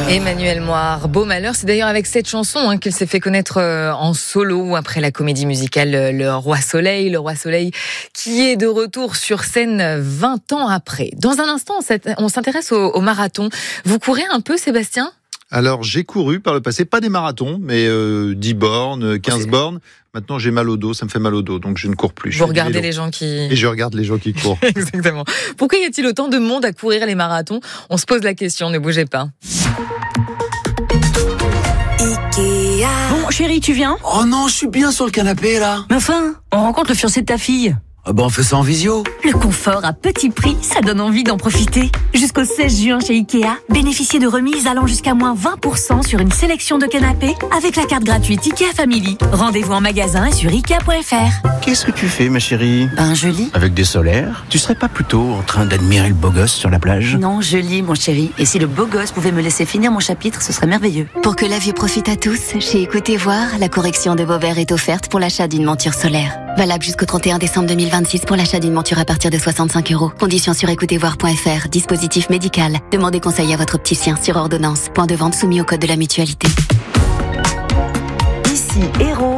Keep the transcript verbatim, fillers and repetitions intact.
Emmanuel Moir, Beau Malheur, c'est d'ailleurs avec cette chanson hein, qu'il s'est fait connaître euh, en solo après la comédie musicale euh, Le Roi Soleil, Le Roi Soleil qui est de retour sur scène vingt ans après. Dans un instant, on s'intéresse au, au marathon. Vous courez un peu, Sébastien ? Alors, j'ai couru par le passé, pas des marathons, mais euh, dix bornes, quinze c'est... bornes. Maintenant, j'ai mal au dos, ça me fait mal au dos, donc je ne cours plus. Vous regardez les gens qui... Et je regarde les gens qui courent. Exactement. Pourquoi y a-t-il autant de monde à courir les marathons ? On se pose la question, ne bougez pas. Ikea. Bon, chérie, tu viens ? Oh non, je suis bien sur le canapé, là. Mais enfin, on rencontre le fiancé de ta fille. Ah bah on fait ça en visio. Le confort à petit prix, ça donne envie d'en profiter. Jusqu'au seize juin chez Ikea, bénéficiez de remises allant jusqu'à moins vingt pour cent sur une sélection de canapés avec la carte gratuite Ikea Family. Rendez-vous en magasin et sur ikea point f r. Qu'est-ce que tu fais, ma chérie ? Ben, je lis. Avec des solaires ? Tu serais pas plutôt en train d'admirer le beau gosse sur la plage ? Non, je lis, mon chéri. Et si le beau gosse pouvait me laisser finir mon chapitre, ce serait merveilleux. Pour que la vie profite à tous, chez Écoutez Voir, la correction de vos verres est offerte pour l'achat d'une monture solaire. Valable jusqu'au trente et un décembre deux mille vingt-six pour l'achat d'une monture à partir de soixante-cinq euros. Conditions sur écoutez voir point f r. Dispositif médical. Demandez conseil à votre opticien sur ordonnance. Point de vente soumis au code de la mutualité. Ici, Héros.